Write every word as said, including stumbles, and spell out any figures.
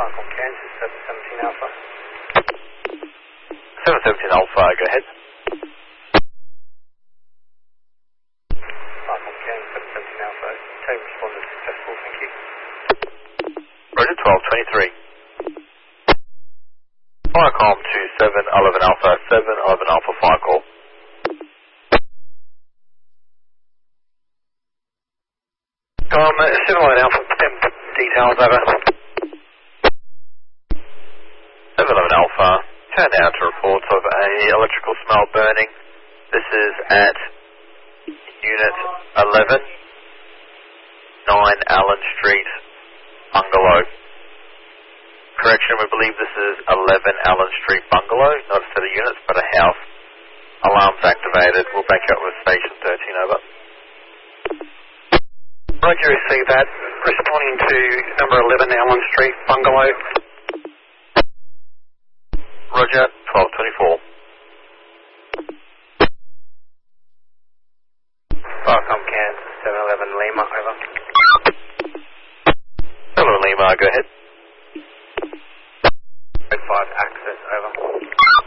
Falcon Kansas, seven seventeen Alpha. seven seventeen Alpha, go ahead. Falcon Kansas, seven seventeen Alpha. Tape responded successful, thank you. Roger, twelve twenty-three. Firecom to seven eleven Alpha, seven eleven Alpha fire call. Um, seven eleven Alpha, temp details over. seven eleven Alpha, turn now to reports of a electrical smell burning. This is at Unit eleven, nine Allen Street, Bungalow. Correction, we believe this is eleven Allen Street Bungalow, not a set of units, but a house. Alarms activated. We'll back up with Station thirteen, over. Roger, receive that. Responding to number eleven Allen Street Bungalow. Roger, twelve twenty-four. Falcon Kansas, seven eleven Lima, over. Hello Lima, go ahead. five access, over.